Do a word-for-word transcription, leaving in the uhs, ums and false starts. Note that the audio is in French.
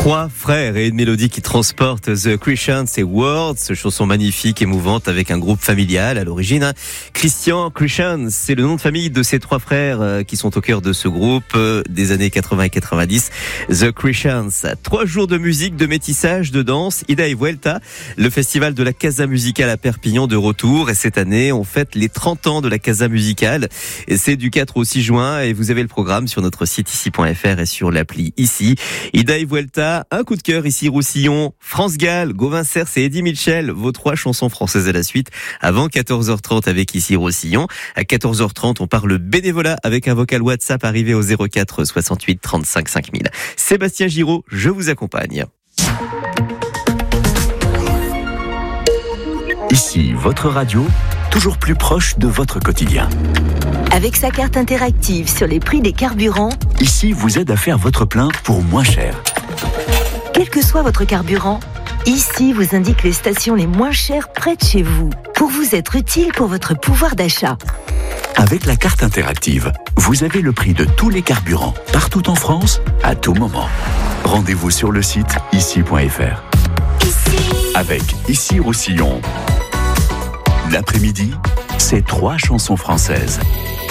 Trois frères et une mélodie qui transporte The Christians et Words, chanson magnifique, émouvante avec un groupe familial à l'origine. Christian Christians, c'est le nom de famille de ces trois frères qui sont au cœur de ce groupe des années quatre-vingts et quatre-vingt-dix. The Christians, trois jours de musique, de métissage, de danse, Ida y Vuelta, le festival de la Casa Musicale à Perpignan de retour. Et cette année, on fête les trente ans de la Casa Musicale. Et c'est du quatre au six juin et vous avez le programme sur notre site ici point f r et sur l'appli ici. Ida y Vuelta, un coup de cœur ici Roussillon, France Gall, Gauvin Cers et Eddie Mitchell, vos trois chansons françaises à la suite avant quatorze heures trente avec ici Roussillon. À quatorze heures trente, on parle bénévolat avec un vocal WhatsApp arrivé au zéro quatre soixante-huit trente-cinq cinq mille. Sébastien Giraud, je vous accompagne. Ici, votre radio, toujours plus proche de votre quotidien. Avec sa carte interactive sur les prix des carburants, Ici vous aide à faire votre plein pour moins cher. quel que soit votre carburant, Ici vous indique les stations les moins chères près de chez vous, pour vous être utile pour votre pouvoir d'achat. Avec la carte interactive, vous avez le prix de tous les carburants, partout en France, à tout moment. Rendez-vous sur le site ici point f r. Avec Ici Roussillon. L'après-midi, c'est trois chansons françaises.